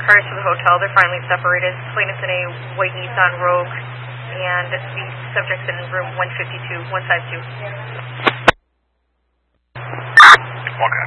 cars to the hotel. They're finally separated. Plaintiff's in a white Nissan Rogue, and the subject's in room 152, 152. Okay.